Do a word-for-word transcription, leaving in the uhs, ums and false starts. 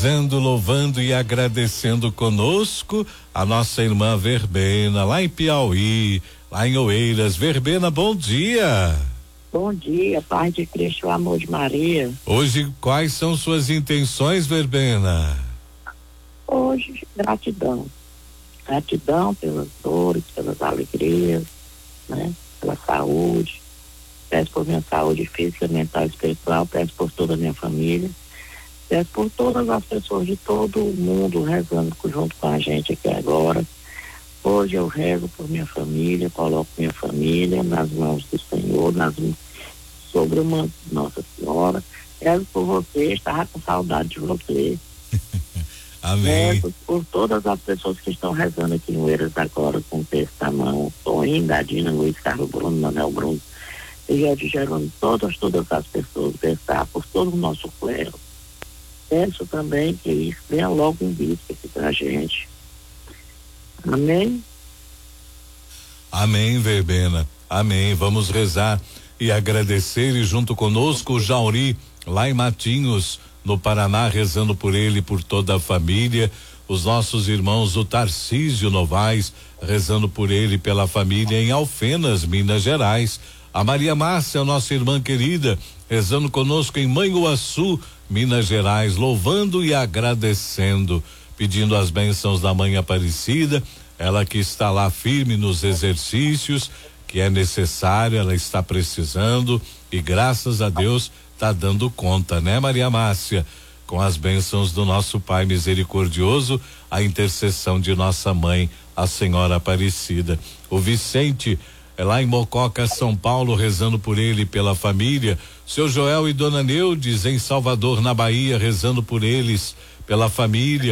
rezando, louvando e agradecendo conosco a nossa irmã Verbena, lá em Piauí, lá em Oeiras. Verbena, bom dia. Bom dia, paz de Cristo, o amor de Maria. Hoje, quais são suas intenções, Verbena? Hoje, gratidão. Gratidão pelas dores, pelas alegrias, né? Pela saúde. Peço por minha saúde física, mental e espiritual, peço por toda a minha família. Peço por todas as pessoas de todo o mundo rezando junto com a gente aqui agora. Hoje eu rezo por minha família, coloco minha família nas mãos do Senhor, nas sobre uma Nossa Senhora. Rezo por você, estava com saudade de você. Amém. Rezo por todas as pessoas que estão rezando aqui em Oeiras agora, com o texto na mão. Toninho, Gadina, Luiz Carlos Bruno, Manuel Bruno, Miguel de Jerônimo, todas, todas as pessoas, rezar por todo o nosso clero. Peço também que isso venha logo um bispo aqui pra gente. Amém? Amém, Verbena. Amém. Vamos rezar e agradecer, e junto conosco o Jauri, lá em Matinhos, no Paraná, rezando por ele e por toda a família. Os nossos irmãos, o Tarcísio Novaes, rezando por ele e pela família em Alfenas, Minas Gerais. A Maria Márcia, nossa irmã querida, rezando conosco em Manhuaçu, Minas Gerais, louvando e agradecendo, pedindo as bênçãos da Mãe Aparecida, ela que está lá firme nos exercícios, que é necessário, ela está precisando e graças a Deus está dando conta, né, Maria Márcia? Com as bênçãos do nosso Pai misericordioso, a intercessão de nossa mãe, a Senhora Aparecida. O Vicente, é lá em Mococa, São Paulo, rezando por ele e pela família. Seu Joel e Dona Neudes em Salvador, na Bahia, rezando por eles, pela família.